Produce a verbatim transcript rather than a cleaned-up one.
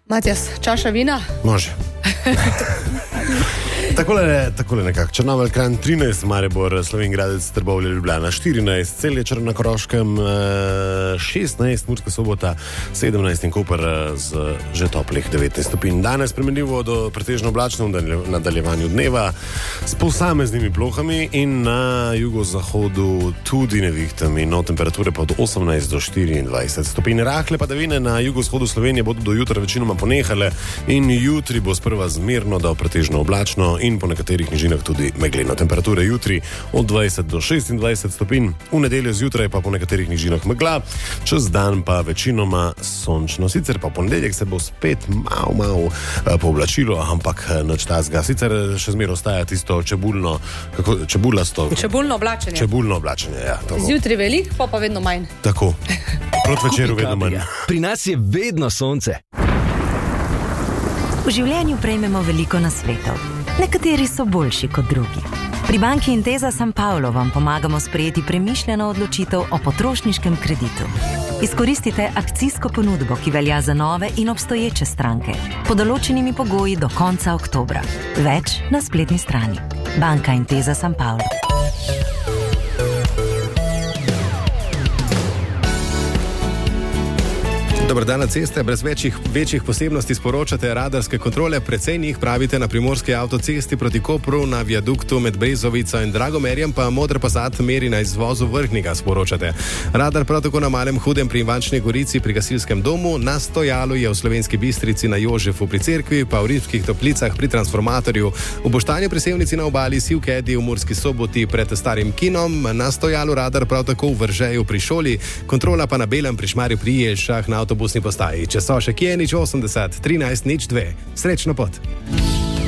Matjas, čaša vina? Može. Takole, takole nekako. Črnomelj, Kranj trinajst, Maribor, Slovenj Gradec, Trbovlje, Ljubljana štirinajst, Celje, Črna na Koroškem šestnajst, Murska Sobota sedemnajst in Koper z že toplih devetnajst stopinj. Danes spremenljivo do pretežno oblačno v nadaljevanju dneva s posameznimi plohami in na jugozahodu tudi nevihtami. No, temperature pa od osemnajst do štiriindvajset stopinj. Rahle padavine na jugovzhodu Slovenije bodo do jutra večinoma ponehale in jutri bo sprva zmerno do pretežno oblačno in po nekaterih nižinah tudi megleno. Temperature jutri od dvajset do šestindvajset stopinj, v nedeljo zjutraj pa po nekaterih nižinah megla, čez dan pa večinoma sončno. Sicer pa ponedeljek se bo spet malo, malo povlačilo, ampak noč tazga. Sicer še zmeraj ostaja tisto čebulno, kako, čebulasto. Čebulno oblačenje. Čebulno oblačenje, ja. Zjutraj veliko, pa pa vedno manj. Tako. Proti večeru vedno manj. Pri nas je vedno sonce. V življenju prejmemo veliko nasvetov. Nekateri so boljši kot drugi. Pri banki Intesa San Paolo vam pomagamo sprejeti premišljeno odločitev o potrošniškem kreditu. Izkoristite akcijsko ponudbo, ki velja za nove in obstoječe stranke, pod določenimi pogoji do konca oktobra. Več na spletni strani. Banka Intesa San Paolo. Dobar dan na ceste, brez večjih, večjih posebnosti sporočate radarske kontrole, precej njih pravite na primorski avtocesti proti Kopru, na viaduktu med Brezovico in Dragomerjem, pa modr Passat meri na izvozu Vrhnika, sporočate. Radar prav tako na Malem Hudem pri Ivančni Gorici pri gasilskem domu, na Stojalu je v Slovenski Bistrici na Jožefu pri cerkvi, pa v Ribskih Toplicah pri transformatorju, v Boštanju pri Sevnici na obali, Sivkedi v Murski Soboti pred Starim kinom, na Stojalu radar prav tako v Vržeju pri šoli, kontrola pa na Belem pri Šmarju pri Jelšah na avtobusni postaji. Če so še kje, nič osemdeset, trinajst, nič dve. Srečno pot!